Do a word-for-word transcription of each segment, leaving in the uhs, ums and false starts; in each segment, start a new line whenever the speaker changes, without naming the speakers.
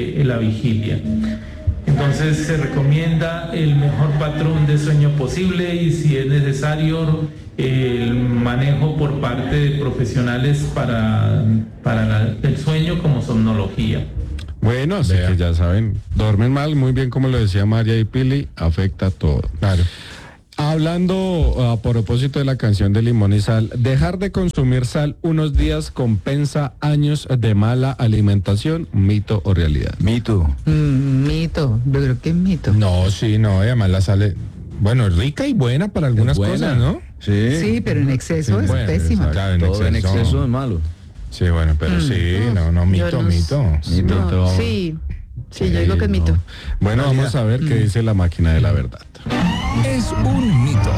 eh, la vigilia. Entonces se recomienda el mejor patrón de sueño posible y si es necesario el manejo por parte de profesionales para, para la, el sueño como somnología.
Bueno, así Vea. que ya saben, duermen mal, muy bien como lo decía María y Pili, afecta todo. Claro. Hablando a propósito de la canción de Limón y Sal, dejar de consumir sal unos días compensa años de mala alimentación, ¿mito o realidad?
Mito.
Mm, mito, yo creo que es mito.
No, sí, no, además la sal es, bueno, rica y buena para algunas buena. cosas, ¿no?
Sí. Sí, pero en exceso sí, es bueno, pésima.
Claro, en todo exceso. en exceso es malo.
Sí, bueno, pero mm, sí, no, no, mito, no, mito.
mito. No, sí, sí, sí, yo digo que es no. mito.
Bueno, realidad. Vamos a ver qué mm. dice la máquina de la verdad.
Es un mito.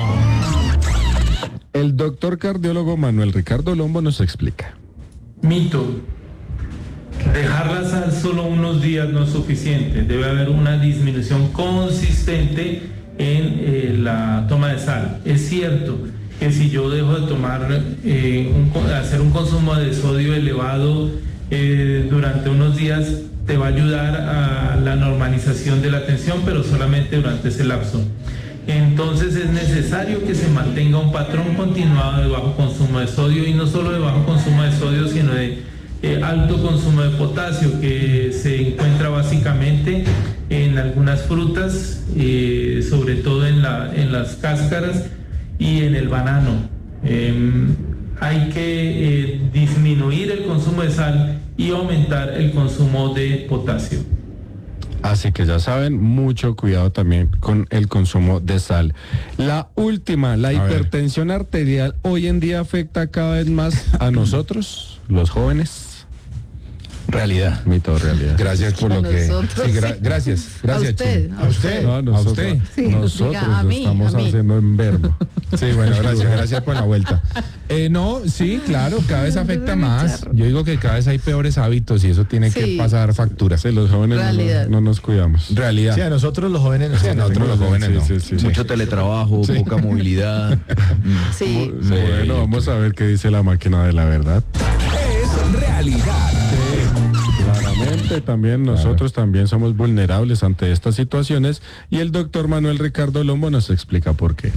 El doctor cardiólogo Manuel Ricardo Lombo nos explica.
Mito. Dejar la sal solo unos días no es suficiente. Debe haber una disminución consistente en eh, la toma de sal. Es cierto que si yo dejo de tomar, eh, un, hacer un consumo de sodio elevado eh, durante unos días, te va a ayudar a la normalización de la tensión, pero solamente durante ese lapso. Entonces es necesario que se mantenga un patrón continuado de bajo consumo de sodio y no solo de bajo consumo de sodio, sino de eh, alto consumo de potasio, que se encuentra básicamente en algunas frutas, eh, sobre todo en, la, en las cáscaras y en el banano. Eh, hay que eh, disminuir el consumo de sal y aumentar el consumo de potasio.
Así que ya saben, mucho cuidado también con el consumo de sal. La última, la A hipertensión ver. arterial hoy en día afecta cada vez más a nosotros, los jóvenes.
Realidad.
Mito o realidad.
Gracias por
a
lo que...
Nosotros,
sí, gra gracias, gracias.
A usted.
A usted.
No, nosotros,
a usted.
Sí,
nosotros
diga, a
lo
mí,
estamos
a mí.
haciendo en verbo.
Sí, bueno, gracias, gracias por la vuelta. Eh, no, sí, claro, cada vez afecta más. Yo digo que cada vez hay peores hábitos y eso tiene sí. que pasar facturas.
Sí, los jóvenes no nos, no nos cuidamos.
Realidad.
Sí, a nosotros los jóvenes no.
Sí, a nosotros los jóvenes no.
Sí, sí, sí,
Mucho
sí.
teletrabajo, sí. poca movilidad.
Sí.
sí. Bueno, vamos a ver qué dice la máquina de la verdad.
Es realidad.
Claramente también nosotros claro. también somos vulnerables ante estas situaciones y el doctor Manuel Ricardo Lombo nos explica por qué.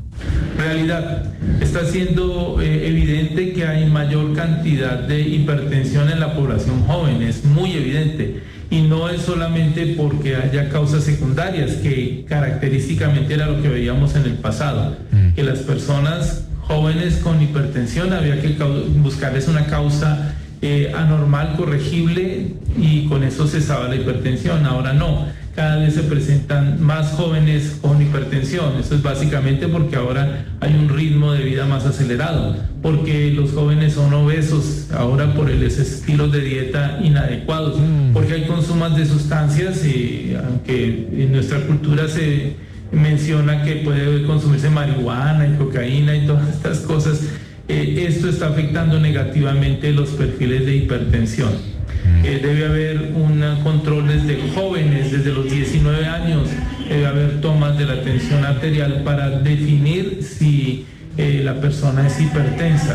Realidad, está siendo eh, evidente que hay mayor cantidad de hipertensión en la población joven, es muy evidente, y no es solamente porque haya causas secundarias, que característicamente era lo que veíamos en el pasado, mm. que las personas jóvenes con hipertensión había que buscarles una causa eh, anormal, corregible, y con eso cesaba la hipertensión. Ahora no, cada vez se presentan más jóvenes con hipertensión. Eso es básicamente porque ahora hay un ritmo de vida más acelerado, porque los jóvenes son obesos ahora por el estilos de dieta inadecuados, mm. porque hay consumos de sustancias, y aunque en nuestra cultura se menciona que puede consumirse marihuana y cocaína y todas estas cosas, eh, esto está afectando negativamente los perfiles de hipertensión. Eh, debe haber un control desde jóvenes, desde los diecinueve años, debe haber tomas de la tensión arterial para definir si eh, la persona es hipertensa.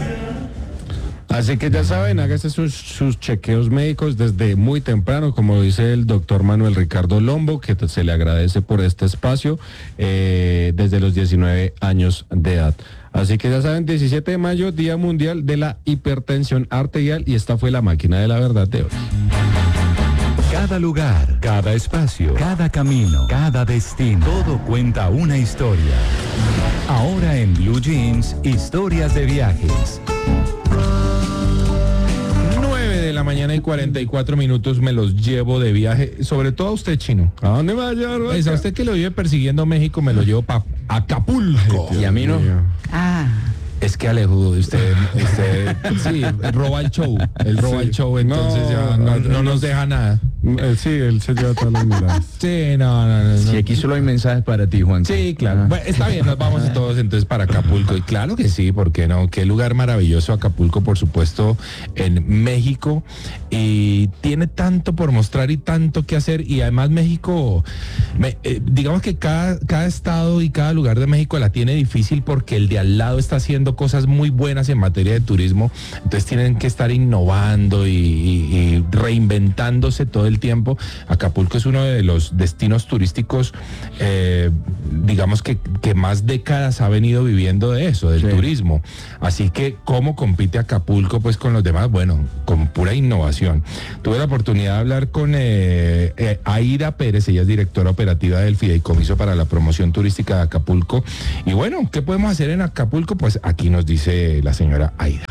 Así que ya saben, hágase sus, sus chequeos médicos desde muy temprano, como dice el doctor Manuel Ricardo Lombo, que se le agradece por este espacio, eh, desde los diecinueve años de edad. Así que ya saben, diecisiete de mayo, Día Mundial de la Hipertensión Arterial, y esta fue la máquina de la verdad de hoy.
Cada lugar, cada espacio, cada camino, cada destino, todo cuenta una historia. Ahora en Blue Jeans, historias de viajes.
De la mañana y cuarenta y cuatro minutos me los llevo de viaje, sobre todo a usted, Chino.
¿A dónde va a llevar?
Pues a usted que lo vive persiguiendo México, me lo llevo para Acapulco.
Ay, y a mí no.
Ah.
Es que Alejo, usted, usted sí, roba el show, él roba sí. el show, entonces no, ya no, no, no nos deja nada.
Sí, él se lleva todas las miradas.
Sí, no, no, no.
Sí,
no.
aquí solo hay mensajes para ti, Juan.
Sí, claro. Ah. Bueno, está bien, nos vamos todos entonces para Acapulco. Y claro que sí, ¿por qué no? Qué lugar maravilloso Acapulco, por supuesto, en México. Y tiene tanto por mostrar y tanto que hacer. Y además México, me, eh, digamos que cada, cada estado y cada lugar de México la tiene difícil porque el de al lado está haciendo cosas muy buenas en materia de turismo. Entonces tienen que estar innovando y, y, y reinventándose todo el el tiempo. Acapulco es uno de los destinos turísticos, eh, digamos que, que más décadas ha venido viviendo de eso, del sí. turismo. Así que, ¿cómo compite Acapulco pues con los demás? Bueno, con pura innovación. Tuve la oportunidad de hablar con eh, eh, Aida Pérez, ella es directora operativa del Fideicomiso para la Promoción Turística de Acapulco. Y bueno, ¿qué podemos hacer en Acapulco? Pues aquí nos dice la señora Aida.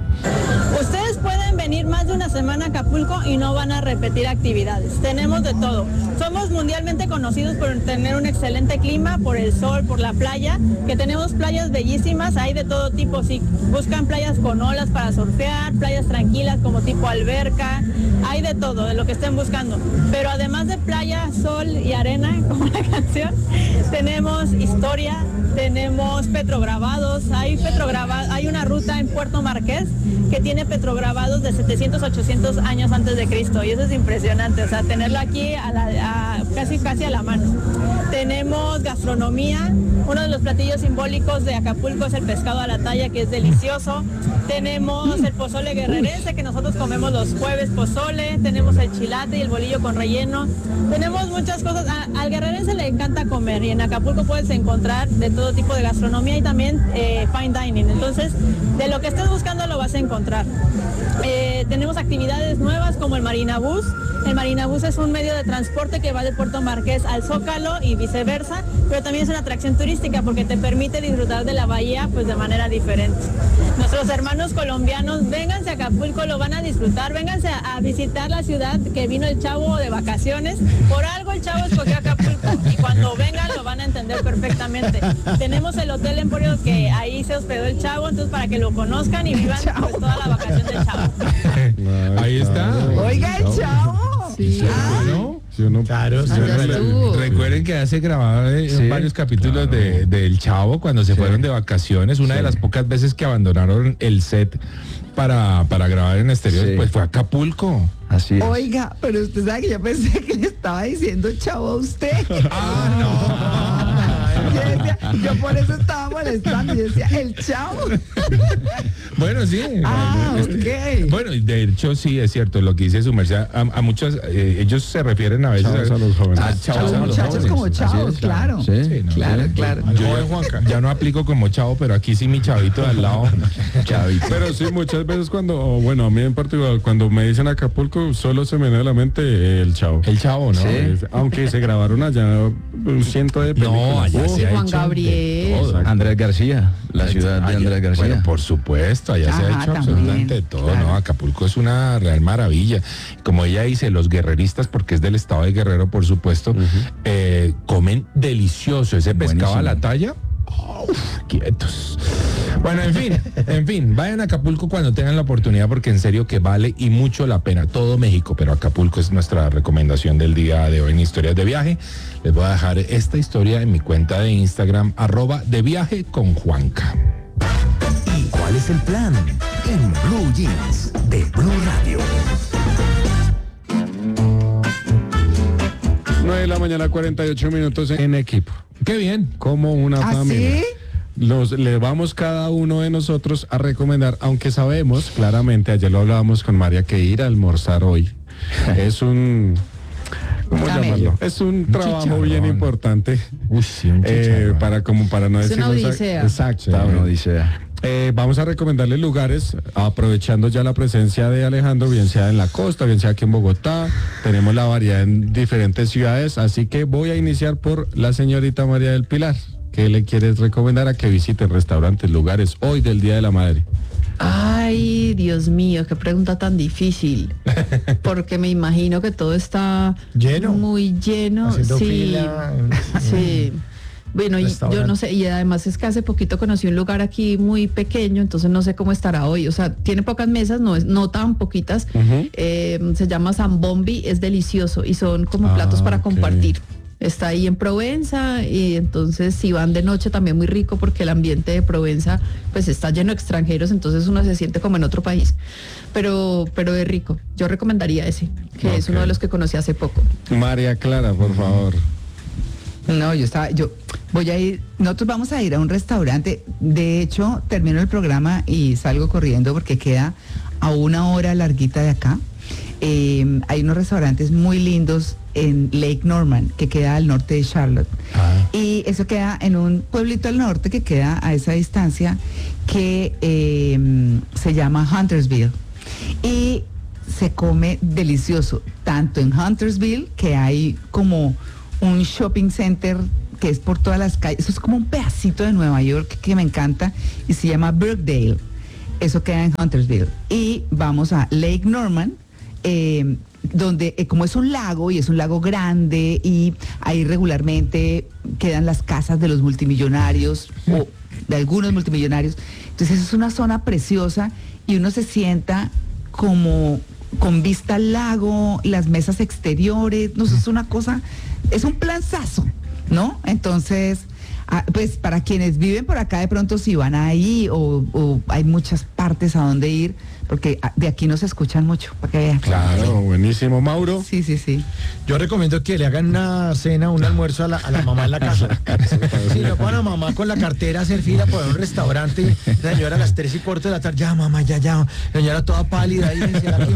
Ustedes pueden venir más de una semana a Acapulco y no van a repetir actividades. Tenemos de todo. Somos mundialmente conocidos por tener un excelente clima, por el sol, por la playa, que tenemos playas bellísimas, hay de todo tipo. Si buscan playas con olas para surfear, playas tranquilas como tipo alberca, hay de todo, de lo que estén buscando. Pero además de playa, sol y arena, como la canción, tenemos historia, tenemos petrograbados, hay petrograbados, hay una ruta en Puerto Marqués que tiene petrograbados de setecientos, ochocientos años antes de Cristo, y eso es impresionante, o sea, tenerlo aquí a la, a, casi casi a la mano. Tenemos gastronomía, uno de los platillos simbólicos de Acapulco es el pescado a la talla, que es delicioso. Tenemos el pozole guerrerense, que nosotros comemos los jueves pozole, tenemos el chilate y el bolillo con relleno, tenemos muchas cosas. A, al guerrerense le encanta comer, y en Acapulco puedes encontrar de todo tipo de gastronomía y también eh, fine dining, entonces de lo que estés buscando lo vas a encontrar. Eh, tenemos actividades nuevas como el Marina Bus. El Marina Bus es un medio de transporte que va de Puerto Marqués al Zócalo y viceversa, pero también es una atracción turística porque te permite disfrutar de la bahía pues de manera diferente. Nuestros hermanos colombianos, vénganse a Acapulco, lo van a disfrutar, vénganse a, a visitar la ciudad que vino el Chavo de vacaciones. Por algo el Chavo escogió Acapulco y cuando vengan lo van a entender perfectamente. Tenemos el Hotel Emporio que ahí se hospedó el Chavo, entonces para que lo conozcan y vivan pues, toda la vacación del Chavo.
Ahí está.
Oiga, el Chavo.
Sí. Ah. ¿No?
Si uno,
claro,
si
sí, uno, recuerden que hace grabado eh, sí, varios capítulos claro. de, de El Chavo cuando se sí. fueron de vacaciones. Una sí. de las pocas veces que abandonaron el set para, para grabar en exterior, sí. pues fue a Acapulco.
Así es.
Oiga, pero usted sabe que yo pensé que le estaba diciendo Chavo a usted.
Ah, no.
Yo, decía, yo por eso estaba molestando, yo decía, el Chavo.
Bueno, sí.
Ah,
este,
ok.
Bueno, de hecho sí, es cierto, lo que dice su merced, a, a muchos, eh, ellos se refieren a veces
chavos a, a los jóvenes.
A
chavos a los
muchachos
jóvenes. Como chavos, claro.
Sí,
sí no,
claro,
no,
claro.
Yo Juanca, ya no aplico como chavo, pero aquí sí mi chavito de al lado.
Chavito. Pero sí, muchas veces cuando, o bueno, a mí en particular, cuando me dicen Acapulco, solo se me viene a la mente el Chavo.
El Chavo, ¿no?
Sí. Aunque se grabaron allá un ciento de películas.
No, allá se ha
Juan
hecho
Gabriel.
Andrés García, la ciudad de Andrés García.
Bueno, por supuesto, allá
Ajá,
se ha hecho
también,
absolutamente de todo,
claro.
¿no? Acapulco es una real maravilla. Como ella dice, los guerreristas, porque es del estado de Guerrero, por supuesto, uh-huh. eh, comen delicioso. Ese pescado Buenísimo. A la talla, oh, quietos. Bueno, en fin, en fin, vayan a Acapulco cuando tengan la oportunidad, porque en serio que vale y mucho la pena. Todo México, pero Acapulco es nuestra recomendación del día de hoy en Historias de Viaje. Les voy a dejar esta historia en mi cuenta de Instagram, arroba de viaje con Juanca.
¿Y cuál es el plan? En Blue Jeans de Blue Radio.
nueve de la mañana, cuarenta y ocho minutos en equipo.
Qué bien.
Como una
¿Ah,
familia.
sí?
Los, le vamos cada uno de nosotros a recomendar, aunque sabemos claramente, ayer lo hablábamos con María, que ir a almorzar hoy es un, ¿cómo llamarlo? Es un, un trabajo chicharrón. Bien importante.
Uy, sí, un
eh, para como para no
es
decir
una odisea.
Exacto,
sí, una odisea.
Eh, vamos a recomendarles lugares, aprovechando ya la presencia de Alejandro, bien sea en la costa, bien sea aquí en Bogotá. Tenemos la variedad en diferentes ciudades, así que voy a iniciar por la señorita María del Pilar. ¿Qué le quieres recomendar a que visiten restaurantes, lugares hoy del Día de la Madre?
Ay, Dios mío, qué pregunta tan difícil. Porque me imagino que todo está
lleno,
muy lleno.
haciendo
sí,
fila.
Sí. Bueno, y yo no sé, y además es que hace poquito conocí un lugar aquí muy pequeño, entonces no sé cómo estará hoy. O sea, tiene pocas mesas, no es, no tan poquitas. Uh-huh. Eh, se llama Zambombi, es delicioso y son como ah, platos para okay. compartir. Está ahí en Provenza y entonces si van de noche también muy rico porque el ambiente de Provenza pues está lleno de extranjeros, entonces uno se siente como en otro país, pero pero es rico. Yo recomendaría ese, que okay. es uno de los que conocí hace poco.
María Clara, por favor.
No, yo estaba, yo voy a ir, nosotros vamos a ir a un restaurante, de hecho termino el programa y salgo corriendo porque queda a una hora larguita de acá. Eh, hay unos restaurantes muy lindos en Lake Norman, que queda al norte de Charlotte. Ah. Y eso queda en un pueblito al norte que queda a esa distancia que eh, se llama Huntersville. Y se come delicioso, tanto en Huntersville, que hay como un shopping center que es por todas las calles, eso es como un pedacito de Nueva York que me encanta y se llama Brookdale, eso queda en Huntersville. Y vamos a Lake Norman, eh, donde eh, como es un lago y es un lago grande y ahí regularmente quedan las casas de los multimillonarios o de algunos multimillonarios, entonces es una zona preciosa y uno se sienta como con vista al lago, las mesas exteriores, no sé, es una cosa, es un planzazo, ¿no? Entonces, ah, pues para quienes viven por acá de pronto si van ahí o, o hay muchas partes a donde ir, porque de aquí nos escuchan mucho, para que vean.
Claro, buenísimo, Mauro.
Sí, sí, sí.
Yo recomiendo que le hagan una cena, un almuerzo a la, a la mamá en la casa. Si no van a mamá con la cartera a hacer fila por un restaurante, la señora a las tres y cuarto de la tarde, ya mamá, ya, ya, la señora toda pálida ahí,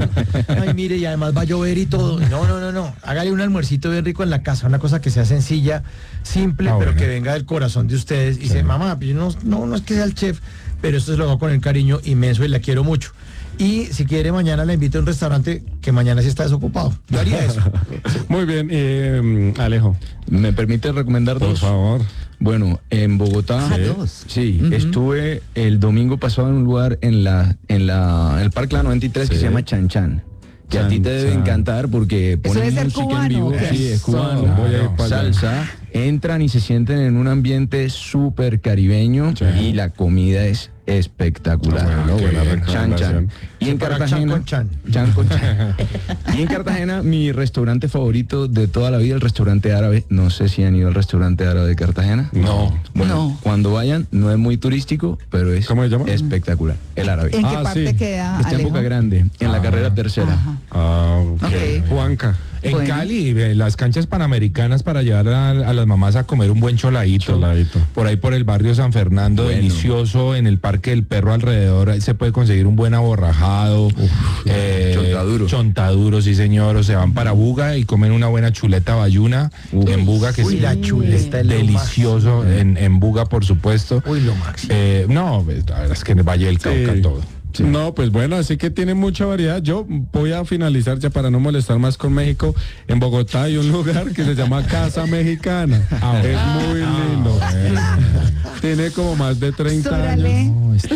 ay mire, y además va a llover y todo. No, no, no, no, hágale un almuercito bien rico en la casa, una cosa que sea sencilla, simple, ah, pero bueno, que venga del corazón de ustedes. Y sí, dice, mamá, yo no, no, no es que sea el chef, pero esto se lo hago con el cariño inmenso y la quiero mucho. Y si quiere, mañana la invito a un restaurante que mañana sí está desocupado. Yo haría eso.
Muy bien, eh, Alejo.
¿Me permite recomendar
Por
dos?
Por favor.
Bueno, en Bogotá,
ah, dos.
sí,
uh-huh.
estuve el domingo pasado en un lugar en la, en la, en el Parque La noventa y tres sí. que se llama Chan Chan. Que Chan, a ti te debe Chan. encantar porque ponen música cubano, en vivo.
¿qué?
Sí, es cubano.
No, voy a ir para
salsa. Allá. Entran y se sienten en un ambiente súper caribeño sí. y la comida es espectacular.
No, bueno, buena
Chan Chan. Y en Cartagena,
Chan.
Chan con Chan. Y en Cartagena, mi restaurante favorito de toda la vida, el restaurante árabe. No sé si han ido al restaurante árabe de Cartagena.
No.
Bueno,
no.
Cuando vayan, no es muy turístico, pero es
¿Cómo se llama?
espectacular. El árabe.
¿En
ah,
qué parte
sí.
queda?
Está en Boca Grande, en ah. la carrera tercera.
Ajá.
Ah, ok.
okay.
Juanca.
En
bueno.
Cali, eh, las canchas panamericanas para llevar a, a las mamás a comer un buen choladito.
Choladito.
Por ahí por el barrio San Fernando, bueno. delicioso, en el Parque del Perro alrededor, ahí se puede conseguir un buen aborrajado. Uf, eh,
chontaduro.
Chontaduro, sí señor, o se van para Buga y comen una buena chuleta bayuna Uf. en Buga, que
Uy,
es
la chuleta
delicioso, en, en Buga por supuesto.
Uy, lo máximo.
Eh, no, la verdad es que en el Valle del Cauca sí. todo.
Sí. No, pues bueno, así que tiene mucha variedad. Yo voy a finalizar ya para no molestar más con México. En Bogotá hay un lugar que se llama Casa Mexicana. Ah, es muy lindo. Ah, bueno. Tiene como más de treinta
Sórale.
años. No, este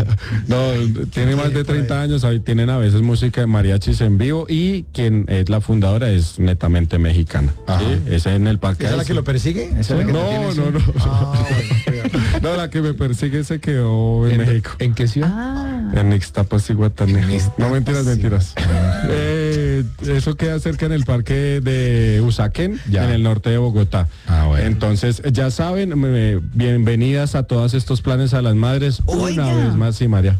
no, tiene más de treinta años. Ahí tienen a veces música de mariachis en vivo y quien es la fundadora es netamente mexicana. ¿Sí? Es en el parque.
¿Esa es la que lo persigue? ¿Esa es la que
no,
tiene,
no,
sí?
no,
ah, bueno,
no. La que me persigue se quedó en,
¿En
México.
¿En qué ciudad?
Ah.
En Ixtapas y Guatanejo. No, mentiras, mentiras. Eh, eso queda cerca en el parque de Usaquén, ya. en el norte de Bogotá.
Ah, bueno.
Entonces, ya saben, me, bienvenidas a todos estos planes a las madres.
Oiga.
Una vez más, sí, María.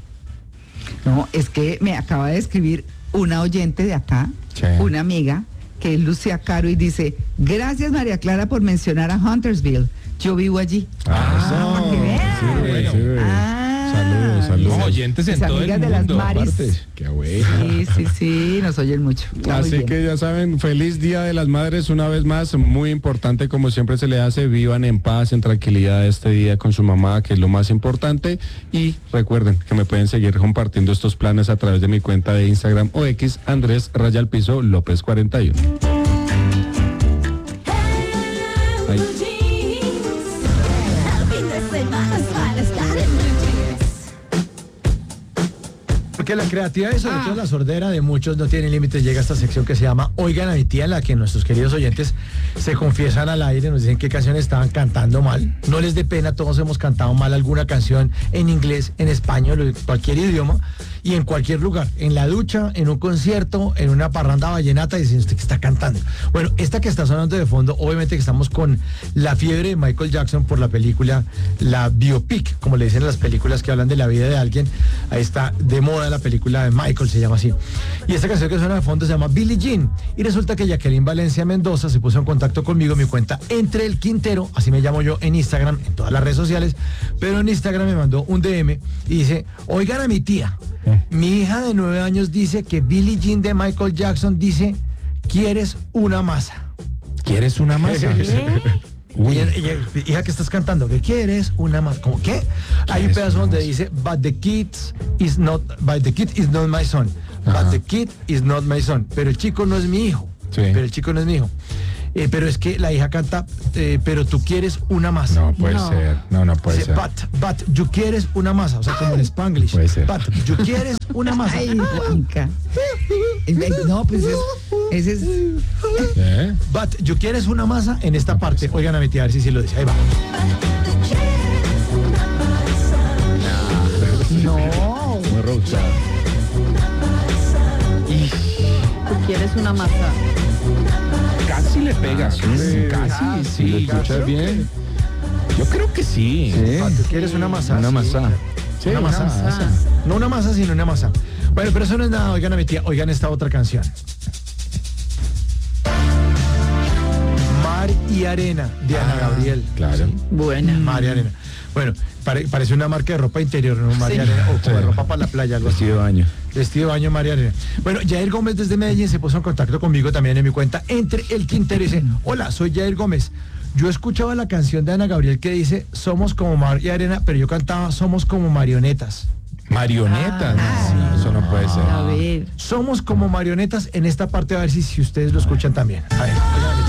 No, es que me acaba de escribir una oyente de acá,
sí.
una amiga, que es Lucia Caro, y dice, gracias María Clara por mencionar a Huntersville. Yo vivo allí.
Ah,
para que vean.
sí, bueno. sí,
Ah.
Saludos, saludos.
No, oyentes en
Mis
todo el
amigas
mundo.
de las Maris.
Aparte. Qué bueno.
Sí, sí, sí, nos oyen mucho. Está muy
Así
bien.
que ya saben, feliz Día de las Madres una vez más, muy importante como siempre se le hace, vivan en paz, en tranquilidad este día con su mamá, que es lo más importante, y recuerden que me pueden seguir compartiendo estos planes a través de mi cuenta de Instagram o X, Andrés Raya al Piso López cuarenta y uno. Ahí.
Porque la creatividad y sobre
Ah.
todo la sordera de muchos no tiene límites. Llega a esta sección que se llama Oigan a mi tía, en la que nuestros queridos oyentes se confiesan al aire, nos dicen qué canciones estaban cantando mal. No les dé pena, todos hemos cantado mal alguna canción en inglés, en español, en cualquier idioma y en cualquier lugar. En la ducha, en un concierto, en una parranda vallenata, dicen usted que está cantando. Bueno, esta que está sonando de fondo, obviamente que estamos con la fiebre de Michael Jackson por la película, la biopic, como le dicen las películas que hablan de la vida de alguien. Ahí está de moda la película de Michael, se llama así. Y esta canción que suena de fondo se llama Billie Jean. Y resulta que Jacqueline Valencia Mendoza se puso en contacto conmigo en mi cuenta Entre el Quintero, así me llamo yo en Instagram, en todas las redes sociales, pero en Instagram me mandó un D M y dice, oigan a mi tía, Mi hija de nueve años dice que Billie Jean de Michael Jackson dice, ¿quieres una masa?
¿Quieres una masa?
Uy. Ella, ella, hija, ¿qué estás cantando? ¿Qué quieres? Una masa. ¿Cómo qué? Hay un pedazo donde dice, but the kid is not, but the kid is not my son. Ajá. But the kid is not my son. Pero el chico no es mi hijo. Sí. Pero el chico no es mi hijo. Eh, pero es que la hija canta, eh, pero tú quieres una masa.
No puede no. ser. No, no puede dice, ser.
But, but, you quieres una masa. O sea, como en Spanglish.
Puede ser.
But, you quieres una masa.
Ay, Juanca. No, pues es, ese es...
¿Eh? But, you quieres una masa en esta no parte. Oigan a mi tía, a ver si sí lo dice. Ahí va.
No.
Muy rockstar.
Tú quieres una masa.
Casi le pegas, sí, casi, sí,
¿lo escuchas bien?
Yo creo que sí.
¿Sí? ¿Tú quieres una masa?
Una masa.
Sí, una, una masa. masa. No una masa, sino una masa. Bueno, pero eso no es nada. Oigan a mi tía, oigan esta otra canción. Mar y Arena, de Ana ah, Gabriel.
Claro.
Buena.
Mar y Arena. Bueno, pare, parece una marca de ropa interior, ¿no? Mar y sí. Arena, o como de ropa para la playa, algo así.
Vestido de baño.
Vestido de baño, Mar y Arena. Bueno, Jair Gómez desde Medellín se puso en contacto conmigo también en mi cuenta Entre el Quintero y dice, hola, soy Jair Gómez. Yo escuchaba la canción de Ana Gabriel que dice, somos como Mar y Arena, pero yo cantaba, somos como marionetas.
¿Marionetas?
Ah,
sí, eso no puede ser.
A ver.
Somos como marionetas en esta parte, a ver si, si ustedes lo escuchan también. A ver,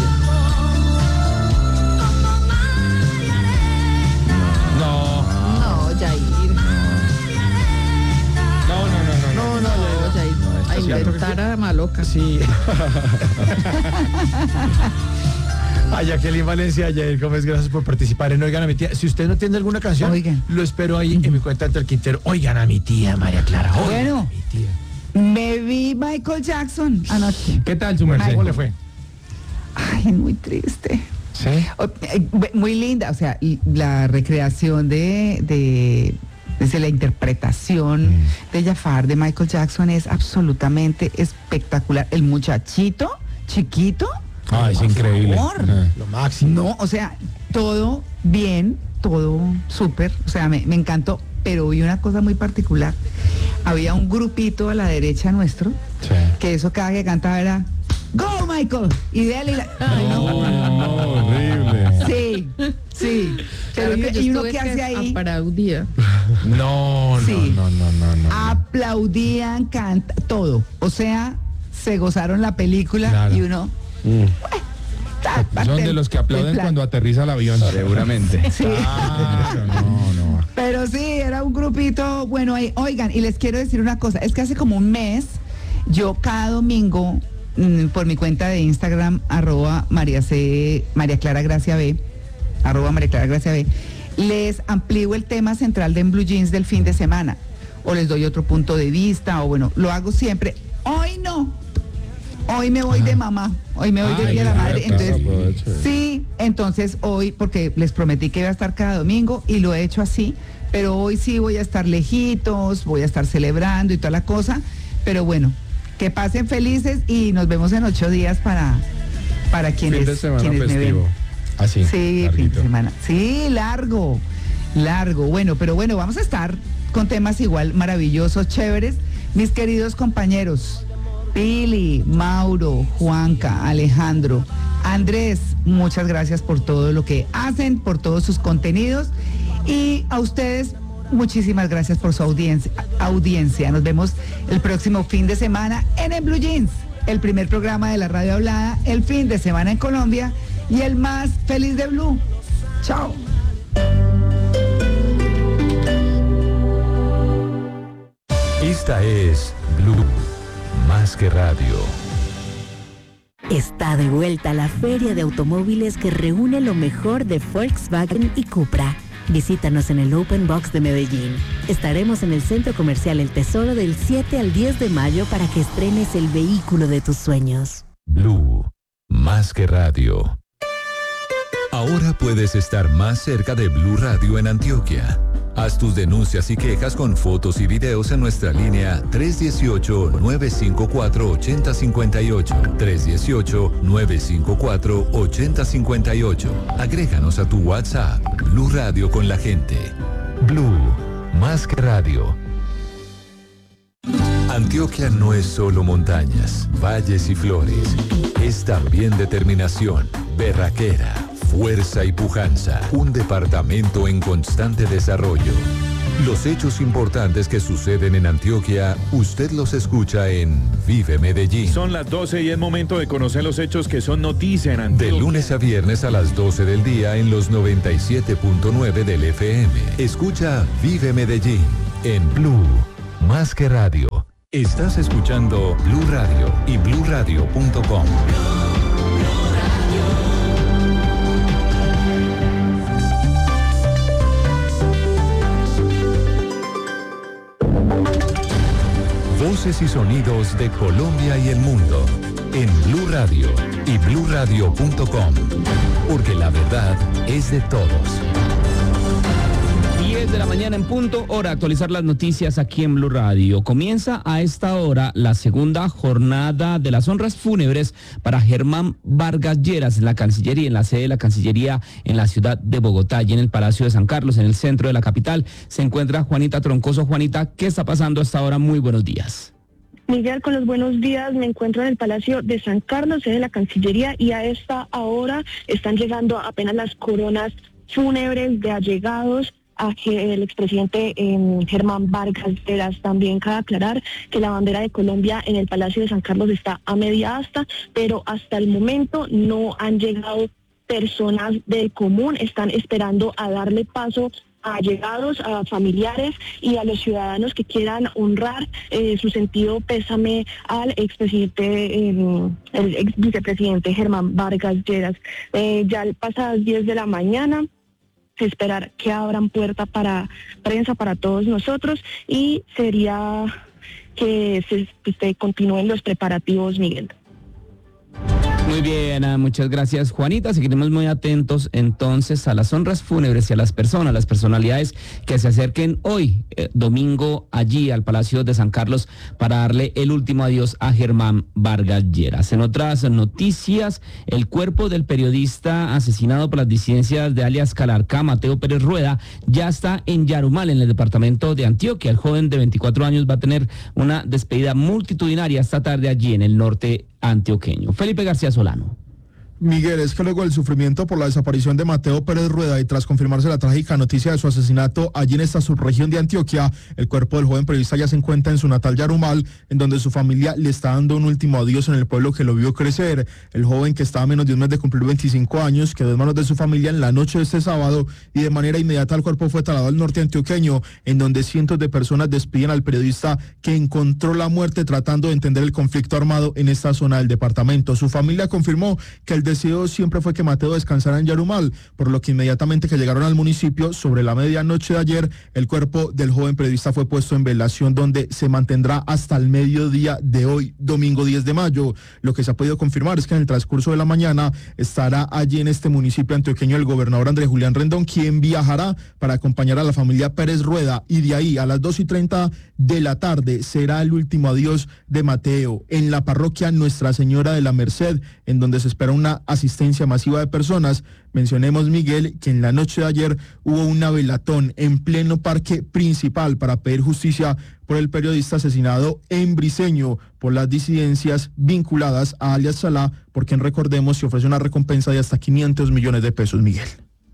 no.
No, Jair.
No, no, no, no.
No, no, no,
Jair.
No,
A inventar a maloca.
Sí. A Jacqueline Valencia, Jair Gómez, gracias por participar en Oigan a mi tía. Si usted no tiene alguna canción,
Oigan.
lo espero ahí en mi cuenta Entre el Quintero. Oigan a mi tía, María Clara. Oigan
bueno,
a mi tía.
Me vi Michael Jackson anoche.
¿Qué tal su merced?
¿Cómo le fue?
Ay, muy triste.
¿Sí?
Muy linda, o sea, la recreación de, de desde la interpretación mm. de Jafar de Michael Jackson es absolutamente espectacular. El muchachito chiquito.
Ah, es increíble.
Ah. Lo máximo.
No, o sea, todo bien, todo súper, o sea, me, me encantó, pero vi una cosa muy particular. Había un grupito a la derecha nuestro, sí. que eso cada que cantaba era ¡Go, Michael! Y de él y la... Ay, no.
no, no, horrible.
Sí, sí. Pero
claro que
y uno
que,
que hace ahí...
Aplaudía.
No,
sí.
no, no, no, no, no.
Aplaudían, canta, todo. O sea, se gozaron la película claro. y uno...
Mm. Bueno, son de los que aplauden cuando aterriza el avión.
Seguramente.
Sí.
Claro, no, no.
Pero sí, era un grupito, bueno, oigan, y les quiero decir una cosa, es que hace como un mes, yo cada domingo, mmm, por mi cuenta de Instagram, arroba María C, María Clara Gracia B, arroba María Clara Gracia B, les amplío el tema central de En Blue Jeans del fin de semana, o les doy otro punto de vista, o bueno, lo hago siempre. Hoy no. Hoy me voy ah. de mamá, hoy me voy Ay, de día de la madre, entonces, sí, entonces hoy, porque les prometí que iba a estar cada domingo y lo he hecho así, pero hoy sí voy a estar lejitos, voy a estar celebrando y toda la cosa, pero bueno, que pasen felices y nos vemos en ocho días para, para quienes,
fin de semana
quienes
festivo.
me ven.
Así,
sí,
larguito.
fin de semana, sí, largo, largo, bueno, pero bueno, vamos a estar con temas igual maravillosos, chéveres, mis queridos compañeros. Pili, Mauro, Juanca, Alejandro, Andrés, muchas gracias por todo lo que hacen, por todos sus contenidos y a ustedes muchísimas gracias por su audiencia. audiencia. Nos vemos el próximo fin de semana en En Blue Jeans, el primer programa de la radio hablada, el fin de semana en Colombia y el más feliz de Blue. Chao.
Esta es Blue. Más que radio.
Está de vuelta la feria de automóviles que reúne lo mejor de Volkswagen y Cupra. Visítanos en el Open Box de Medellín. Estaremos en el Centro Comercial El Tesoro del siete al diez de mayo para que estrenes el vehículo de tus sueños.
Blue, más que radio. Ahora puedes estar más cerca de Blue Radio en Antioquia. Haz tus denuncias y quejas con fotos y videos en nuestra línea tres uno ocho, nueve cinco cuatro, ocho cero cinco ocho. tres uno ocho, nueve cinco cuatro, ocho cero cinco ocho. Agréganos a tu WhatsApp. Blue Radio con la gente. Blue, más que radio. Antioquia no es solo montañas, valles y flores. Es también determinación, berraquera, fuerza y pujanza. Un departamento en constante desarrollo. Los hechos importantes que suceden en Antioquia, usted los escucha en Vive Medellín.
Son las doce y es momento de conocer los hechos que son noticia en Antioquia.
De lunes a viernes a las doce del día en los noventa y siete punto nueve del F M. Escucha Vive Medellín en Blue, más que radio. Estás escuchando Blue Radio y blue radio punto com. Voces y sonidos de Colombia y el mundo en Blue Radio y blue radio punto com, porque la verdad es de todos.
diez de la mañana en punto, hora de actualizar las noticias aquí en Blue Radio. Comienza a esta hora la segunda jornada de las honras fúnebres para Germán Vargas Lleras en la Cancillería, en la sede de la Cancillería en la ciudad de Bogotá y en el Palacio de San Carlos, en el centro de la capital. Se encuentra Juanita Troncoso. Juanita, ¿qué está pasando hasta ahora? Muy buenos días.
Miguel, con los buenos días, me encuentro en el Palacio de San Carlos, sede de la Cancillería, y a esta hora están llegando apenas las coronas fúnebres de allegados a el expresidente eh, Germán Vargas Lleras. También cabe aclarar que la bandera de Colombia en el Palacio de San Carlos está a media asta, pero hasta el momento no han llegado personas del común. Están esperando a darle paso a allegados, a familiares y a los ciudadanos que quieran honrar eh, su sentido pésame al expresidente, eh, el ex vicepresidente Germán Vargas Lleras. Eh, ya pasadas diez de la mañana, esperar que abran puerta para prensa para todos nosotros, y sería que se, que se continúen los preparativos, Miguel.
Muy bien, muchas gracias, Juanita. Seguiremos muy atentos entonces a las honras fúnebres y a las personas, las personalidades que se acerquen hoy, eh, domingo, allí al Palacio de San Carlos para darle el último adiós a Germán Vargas Lleras. En otras noticias, el cuerpo del periodista asesinado por las disidencias de alias Calarcá, Mateo Pérez Rueda, ya está en Yarumal, en el departamento de Antioquia. El joven de veinticuatro años va a tener una despedida multitudinaria esta tarde allí en el norte antioqueño. Felipe García Solano.
Miguel, es que luego del sufrimiento por la desaparición de Mateo Pérez Rueda y tras confirmarse la trágica noticia de su asesinato allí en esta subregión de Antioquia, el cuerpo del joven periodista ya se encuentra en su natal Yarumal, en donde su familia le está dando un último adiós en el pueblo que lo vio crecer. El joven, que estaba a menos de un mes de cumplir veinticinco años, quedó en manos de su familia en la noche de este sábado, y de manera inmediata el cuerpo fue trasladado al norte antioqueño, en donde cientos de personas despiden al periodista que encontró la muerte tratando de entender el conflicto armado en esta zona del departamento. Su familia confirmó que el deseo siempre fue que Mateo descansara en Yarumal, por lo que inmediatamente que llegaron al municipio, sobre la medianoche de ayer, el cuerpo del joven periodista fue puesto en velación, donde se mantendrá hasta el mediodía de hoy, domingo diez de mayo. Lo que se ha podido confirmar es que en el transcurso de la mañana estará allí en este municipio antioqueño el gobernador Andrés Julián Rendón, quien viajará para acompañar a la familia Pérez Rueda, y de ahí a las dos y treinta de la tarde será el último adiós de Mateo en la parroquia Nuestra Señora de la Merced, en donde se espera una asistencia masiva de personas. Mencionemos, Miguel, que en la noche de ayer hubo una velatón en pleno parque principal para pedir justicia por el periodista asesinado en Briceño por las disidencias vinculadas a alias Salah, por quien, recordemos, se ofrece una recompensa de hasta quinientos millones de pesos, Miguel.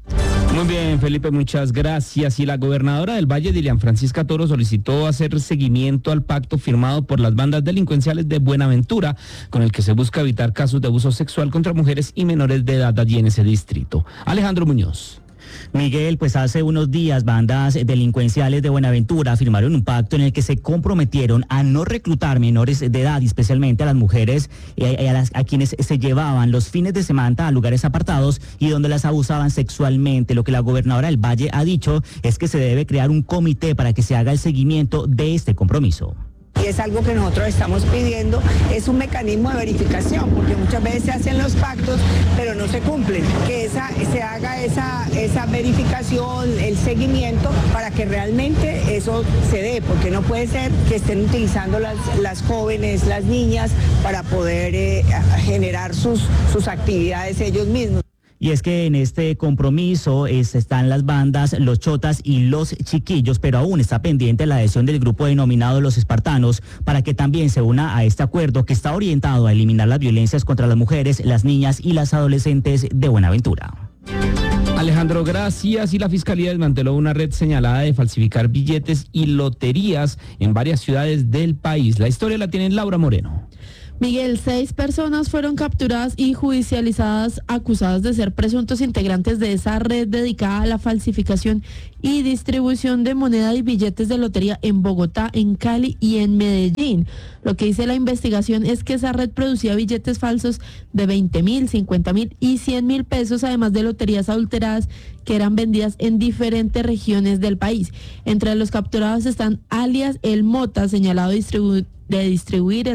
Muy bien, Felipe, muchas gracias. Y la gobernadora del Valle, Dilian Francisca Toro, solicitó hacer seguimiento al pacto firmado por las bandas delincuenciales de Buenaventura, con el que se busca evitar casos de abuso sexual contra mujeres y menores de edad allí en ese distrito. Alejandro Muñoz.
Miguel, pues hace unos días bandas delincuenciales de Buenaventura firmaron un pacto en el que se comprometieron a no reclutar menores de edad, y especialmente a las mujeres, eh, a, las, a quienes se llevaban los fines de semana a lugares apartados y donde las abusaban sexualmente. Lo que la gobernadora del Valle ha dicho es que se debe crear un comité para que se haga el seguimiento de este compromiso.
Y es algo que nosotros estamos pidiendo, es un mecanismo de verificación, porque muchas veces se hacen los pactos, pero no se cumplen. Que esa, se haga esa, esa verificación, el seguimiento, para que realmente eso se dé, porque no puede ser que estén utilizando las, las jóvenes, las niñas, para poder eh, generar sus, sus actividades ellos mismos.
Y es que en este compromiso es, están las bandas Los Chotas y Los Chiquillos, pero aún está pendiente la adhesión del grupo denominado Los Espartanos para que también se una a este acuerdo que está orientado a eliminar las violencias contra las mujeres, las niñas y las adolescentes de Buenaventura.
Alejandro, gracias. Y la Fiscalía desmanteló una red señalada de falsificar billetes y loterías en varias ciudades del país. La historia la tiene Laura Moreno.
Miguel, seis personas fueron capturadas y judicializadas acusadas de ser presuntos integrantes de esa red dedicada a la falsificación y distribución de moneda y billetes de lotería en Bogotá, en Cali y en Medellín. Lo que dice la investigación es que esa red producía billetes falsos de veinte mil, cincuenta mil y cien mil pesos, además de loterías adulteradas que eran vendidas en diferentes regiones del país. Entre los capturados están alias El Mota, señalado distribu- de distribuir el